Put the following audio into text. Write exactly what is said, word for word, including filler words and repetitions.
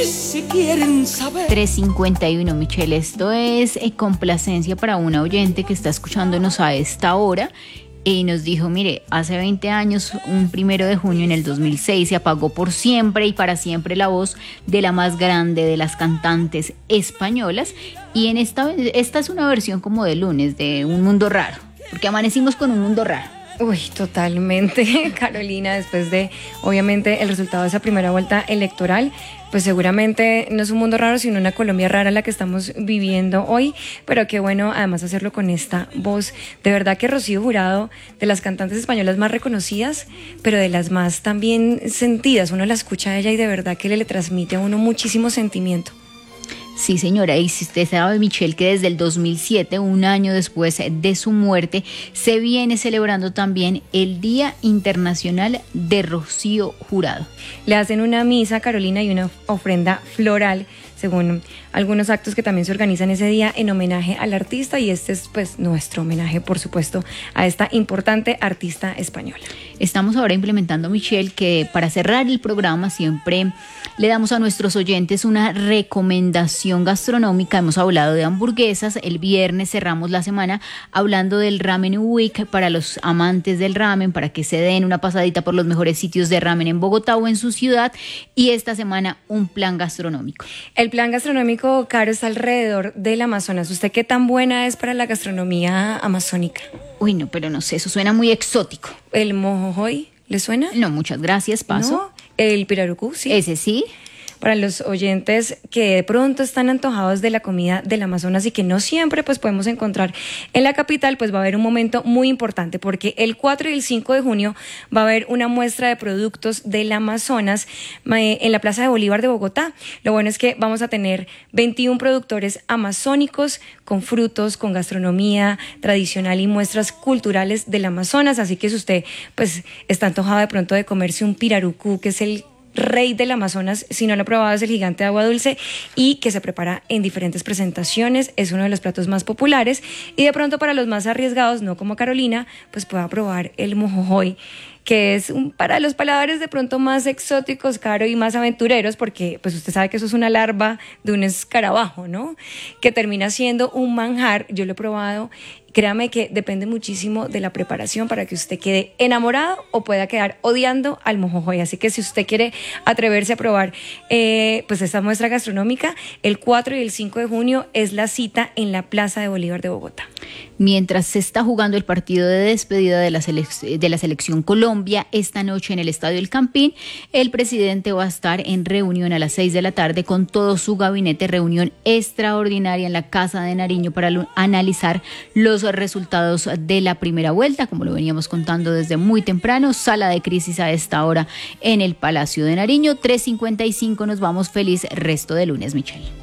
Si quieren saber. tres cincuenta y uno, Michelle, esto es eh, complacencia para una oyente que está escuchándonos a esta hora y nos dijo, mire, hace veinte años, un primero de junio en el dos mil seis, se apagó por siempre y para siempre la voz de la más grande de las cantantes españolas, y en esta, esta es una versión como de lunes, de Un Mundo Raro, porque amanecimos con un mundo raro. Uy, totalmente, Carolina, después de, obviamente, el resultado de esa primera vuelta electoral, pues seguramente no es un mundo raro, sino una Colombia rara la que estamos viviendo hoy, pero qué bueno además hacerlo con esta voz. De verdad que Rocío Jurado, de las cantantes españolas más reconocidas, pero de las más también sentidas, uno la escucha a ella y de verdad que le, le transmite a uno muchísimo sentimiento. Sí, señora, y si usted sabe, Michelle, que desde el dos mil siete, un año después de su muerte, se viene celebrando también el Día Internacional de Rocío Jurado. Le hacen una misa, Carolina, y una ofrenda floral, según algunos actos que también se organizan ese día en homenaje al artista, y este es pues nuestro homenaje, por supuesto, a esta importante artista española. Estamos ahora implementando, Michelle, que para cerrar el programa siempre le damos a nuestros oyentes una recomendación gastronómica. Hemos hablado de hamburguesas, el viernes cerramos la semana hablando del Ramen Week para los amantes del ramen, para que se den una pasadita por los mejores sitios de ramen en Bogotá o en su ciudad, y esta semana un plan gastronómico. El plan gastronómico, Caro, está alrededor del Amazonas. ¿Usted qué tan buena es para la gastronomía amazónica? Uy, no, pero no sé, eso suena muy exótico. ¿El mojojoy le suena? No, muchas gracias, paso. ¿No? ¿El pirarucú? Sí. Ese sí. Para los oyentes que de pronto están antojados de la comida del Amazonas y que no siempre pues podemos encontrar en la capital, pues va a haber un momento muy importante, porque el cuatro y el cinco de junio va a haber una muestra de productos del Amazonas en la Plaza de Bolívar de Bogotá. Lo bueno es que vamos a tener veintiún productores amazónicos con frutos, con gastronomía tradicional y muestras culturales del Amazonas, así que si usted pues está antojado de pronto de comerse un pirarucú, que es el rey del Amazonas, si no lo he probado, es el gigante de agua dulce y que se prepara en diferentes presentaciones, es uno de los platos más populares, y de pronto para los más arriesgados, no como Carolina, pues pueda probar el mojojoy, que es un, para los paladares de pronto más exóticos, Caro, y más aventureros, porque pues usted sabe que eso es una larva de un escarabajo, ¿no? Que termina siendo un manjar. Yo lo he probado. Créame que depende muchísimo de la preparación para que usted quede enamorado o pueda quedar odiando al mojojoy. Así que si usted quiere atreverse a probar eh, pues esta muestra gastronómica, el cuatro y el cinco de junio es la cita en la Plaza de Bolívar de Bogotá. Mientras se está jugando el partido de despedida de la, selec- de la Selección Colombia esta noche en el Estadio El Campín, el presidente va a estar en reunión a las seis de la tarde con todo su gabinete, reunión extraordinaria en la Casa de Nariño para lo- analizar los resultados de la primera vuelta, como lo veníamos contando desde muy temprano. Sala de crisis a esta hora en el Palacio de Nariño. tres cincuenta y cinco, nos vamos. Feliz resto de lunes, Michelle.